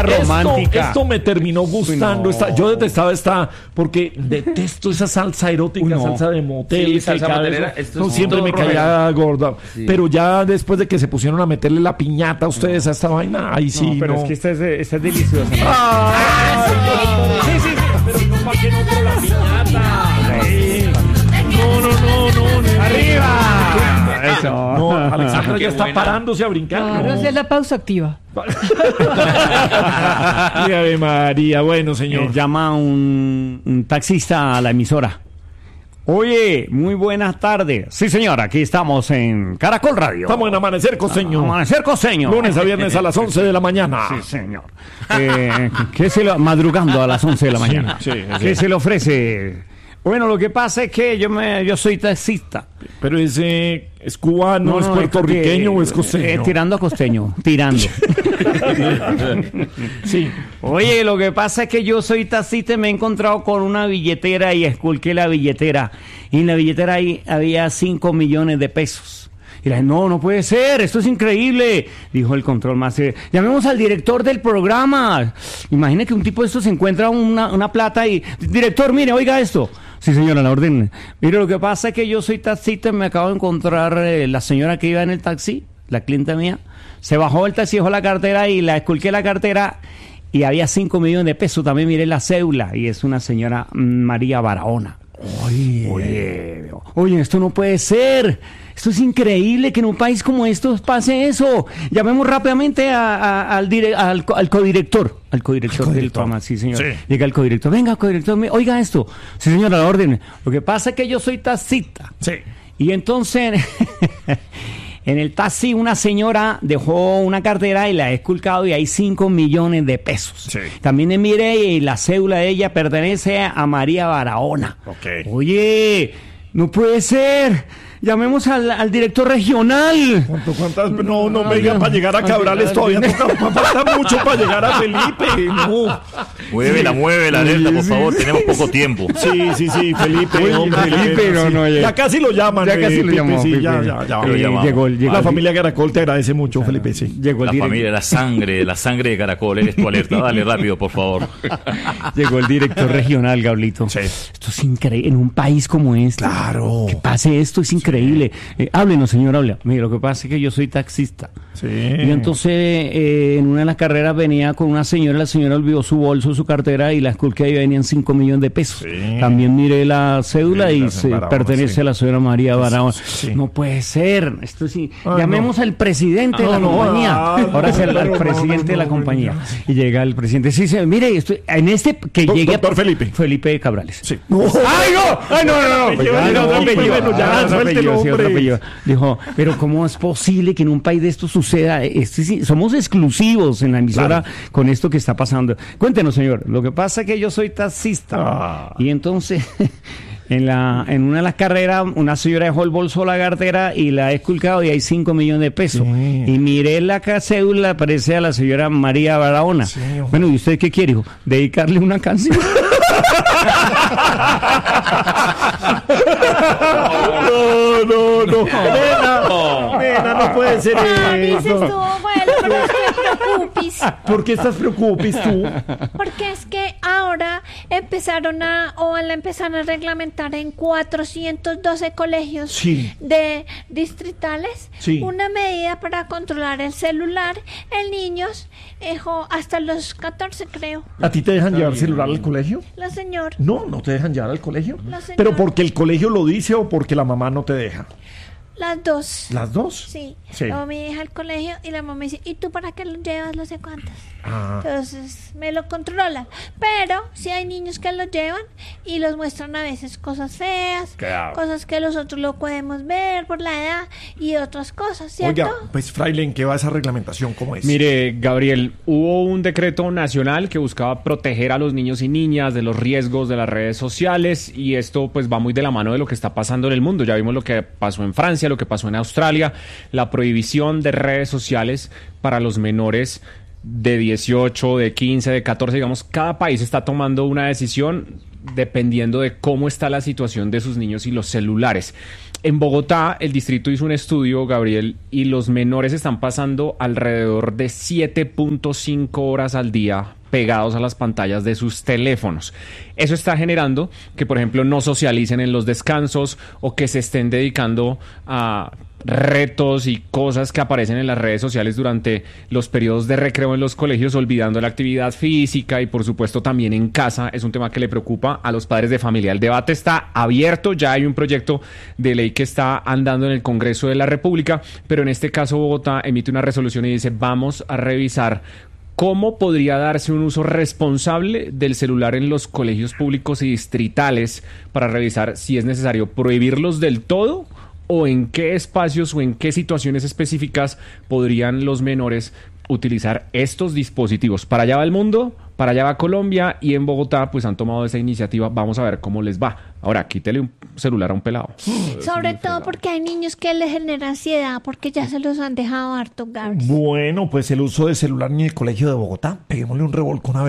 romántica. Esto me terminó gustando. No. Yo detestaba porque detesto esa salsa erótica, salsa de motel. Sí, salsa motelera, No, siempre me caía gorda. Sí. Pero ya después de que se pusieron a meterle la piñata a ustedes a esta vaina, ahí sí. No, pero es que esta es deliciosa. Sí, pero no para que no con la piñata. No. ¡Arriba! Eso. No, Alexandra ya está buena. parándose a brincar. Claro, No. esa es la pausa activa. Y Ave María, bueno, señor. Llama un taxista a la emisora. Oye, muy buenas tardes. Sí, señor, aquí estamos en Caracol Radio. Estamos en Amanecer Costeño. Amanecer Costeño. Lunes a viernes a las 11 de la mañana. Sí, señor. Madrugando a las 11 de la mañana. sí. ¿Qué se le ofrece? Bueno, lo que pasa es que yo soy taxista. Pero ese es cubano, es puertorriqueño o es costeño. Tirando a costeño, tirando. Sí. Oye, lo que pasa es que yo soy taxista y me he encontrado con una billetera y esculqué la billetera. Y en la billetera ahí había 5 millones de pesos. Y la gente, no puede ser, esto es increíble, dijo el control master. Llamemos al director del programa. Imagine que un tipo de esto se encuentra una plata y, director, mire, oiga esto. Sí, señora, la orden. Mire, lo que pasa es que yo soy taxista y me acabo de encontrar la señora que iba en el taxi, la clienta mía. Se bajó del taxi, dejó la cartera y la esculqué la cartera y había 5 millones de pesos. También miré la cédula y es una señora María Barahona. Oye, esto no puede ser. Esto es increíble que en un país como esto pase eso. Llamemos rápidamente al codirector. Al codirector del programa, sí, señor. Sí. Llega el codirector. Venga, codirector, oiga esto. Sí, señora, la orden. Lo que pasa es que yo soy taxista. Sí. Y entonces, en el taxi una señora dejó una cartera y la he esculcado y hay 5 millones de pesos. Sí. También miré y la cédula de ella pertenece a María Barahona. Ok. Oye, no puede ser. Llamemos al director regional. ¿Cuántas? No, venga, para llegar a Cabrales todavía falta mucho para llegar a Felipe. No. Muévela, Delta, por favor, tenemos poco tiempo. Sí, Felipe. Oye, hombre, Felipe, no, ya casi lo llaman. Ya casi lo Pipe, llamó, sí, Pipe. ya. Lo llamamos. Llegó La familia Caracol te agradece mucho, Felipe, sí. Llegó el La familia, la sangre de Caracol, eres tu alerta. Dale rápido, por favor. Llegó el director regional, Gablito. Sí. Esto es increíble. En un país como este. Claro. Que pase esto es increíble. Háblenos, señor, habla. Mire, lo que pasa es que yo soy taxista. Sí. Y entonces, en una de las carreras venía con una señora, la señora olvidó su bolso, su cartera, y la esculqué y venían 5 millones de pesos. Sí. También miré la cédula Sí, y la Barahona, pertenece sí. a la señora María Barahona. Sí. No puede ser. Esto sí. Ay, Llamemos al presidente de la compañía. Ahora es al presidente de la compañía. Y llega el presidente. Sí, mire, en este que llegue. Doctor Felipe. Felipe Cabrales. Sí. ¡Ay, no! ¡Ay, no! Bueno, ya, suéltelo, hombre. Dijo, pero ¿cómo es posible que en un país de esto suceda? Somos exclusivos en la emisora con esto que está pasando. Cuéntenos, señor. Lo que pasa es que yo soy taxista. Y entonces, en una de las carreras, una señora dejó el bolso, la cartera y la he esculcado y hay 5 millones de pesos. Sí. Y miré la cédula, parece a la señora María Barahona. Sí, bueno, ¿y usted qué quiere, hijo? ¿Dedicarle una canción? No. Nena, no puede ser Dices tú, eso. bueno, pero es que preocupes. ¿Por qué estás preocupes tú? Porque es que ahora empezaron a reglamentar en 412 colegios Sí. de distritales Sí. una medida para controlar el celular en niños hasta los 14, creo. ¿A ti te dejan llevar celular al colegio? La señora. No te dejan llevar al colegio. La señora. ¿Pero porque el colegio lo dice o porque la mamá no te deja? Las dos. ¿Las dos? Sí. Sí. Luego mi hija al colegio y la mamá me dice, ¿y tú para qué lo llevas no sé cuántas? Ah. Entonces me lo controlan. Pero si hay niños que lo llevan y los muestran a veces cosas feas, Claro. cosas que nosotros lo podemos ver por la edad y otras cosas, ¿cierto? Oiga, pues fraile, ¿en qué va esa reglamentación? ¿Cómo es? Mire, Gabriel, hubo un decreto nacional que buscaba proteger a los niños y niñas de los riesgos de las redes sociales y esto pues va muy de la mano de lo que está pasando en el mundo. Ya vimos lo que pasó en Francia, lo que pasó en Australia, la prohibición de redes sociales para los menores de 18, de 15, de 14, digamos, cada país está tomando una decisión dependiendo de cómo está la situación de sus niños y los celulares. En Bogotá, el distrito hizo un estudio, Gabriel, y los menores están pasando alrededor de 7.5 horas al día pegados a las pantallas de sus teléfonos. Eso está generando que, por ejemplo, no socialicen en los descansos o que se estén dedicando a retos y cosas que aparecen en las redes sociales durante los periodos de recreo en los colegios, olvidando la actividad física y, por supuesto, también en casa. Es un tema que le preocupa a los padres de familia. El debate está abierto, ya hay un proyecto de ley que está andando en el Congreso de la República, pero en este caso Bogotá emite una resolución y dice: vamos a revisar ¿cómo podría darse un uso responsable del celular en los colegios públicos y distritales para revisar si es necesario prohibirlos del todo o en qué espacios o en qué situaciones específicas podrían los menores utilizar estos dispositivos? Para allá va el mundo, para allá va Colombia, y en Bogotá pues han tomado esa iniciativa. Vamos a ver cómo les va. Ahora, quítele un celular a un pelado. Sobre todo porque hay niños que les genera ansiedad porque ya se los han dejado harto, Gabriel. Bueno, pues el uso de celular en el colegio de Bogotá, peguémosle un revolcón a ver